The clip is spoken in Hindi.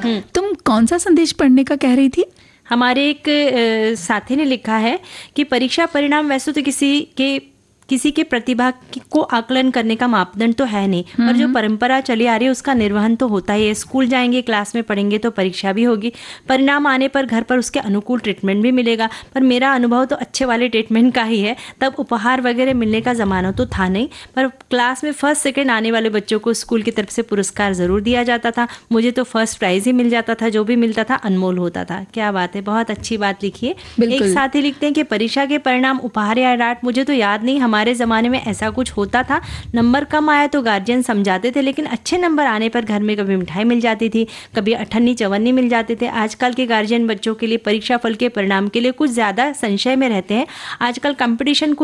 तुम कौन सा संदेश पढ़ने का कह रही थी? हमारे एक साथी ने लिखा है कि परीक्षा परिणाम वैसे तो किसी के प्रतिभा को आकलन करने का मापदंड तो है नहीं, पर जो परंपरा चली आ रही है उसका निर्वहन तो होता ही है। स्कूल जाएंगे, क्लास में पढ़ेंगे तो परीक्षा भी होगी, परिणाम आने पर घर पर उसके अनुकूल ट्रीटमेंट भी मिलेगा। पर मेरा अनुभव तो अच्छे वाले ट्रीटमेंट का ही है। तब उपहार वगैरह मिलने का ज़माना तो था नहीं, पर क्लास में फर्स्ट सेकेंड आने वाले बच्चों को स्कूल की तरफ से पुरस्कार ज़रूर दिया जाता था। मुझे तो फर्स्ट प्राइज़ ही मिल जाता था, जो भी मिलता था अनमोल होता था। क्या बात है, बहुत अच्छी बात लिखी है। एक साथी लिखते हैं कि परीक्षा के परिणाम उपहार या डांट, मुझे तो याद नहीं, हमारे ज़माने में ऐसा कुछ होता था। नंबर कम आया तो गार्जियन समझाते थे, लेकिन अच्छे नंबर आने पर घर में कभी मिठाई मिल जाती थी, कभी अठन्नी चवन्नी मिल जाते थे। आजकल के गार्जियन बच्चों के लिए परीक्षा फल के परिणाम के लिए कुछ ज़्यादा संशय में रहते हैं। आजकल कंपटीशन